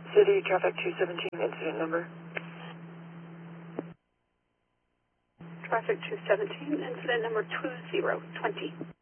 City traffic 217, incident number. Traffic 217, incident number 2020.